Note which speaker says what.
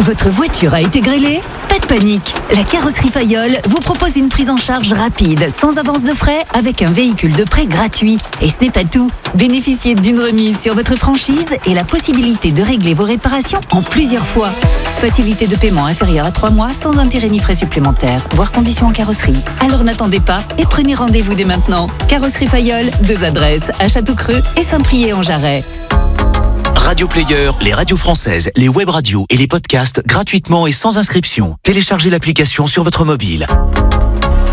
Speaker 1: Votre voiture a été grêlée ? Pas de panique. La carrosserie Fayol vous propose une prise en charge rapide, sans avance de frais, avec un véhicule de prêt gratuit. Et ce n'est pas tout. Bénéficiez d'une remise sur votre franchise et la possibilité de régler vos réparations en plusieurs fois. Facilité de paiement inférieure à 3 mois, sans intérêt ni frais supplémentaires, voire conditions en carrosserie. Alors n'attendez pas et prenez rendez-vous dès maintenant. Carrosserie Fayol, 2 adresses, à Châteaucreux et Saint-Priest-en-Jarret.
Speaker 2: Radio Player, les radios françaises, les web radios et les podcasts gratuitement et sans inscription. Téléchargez l'application sur votre mobile.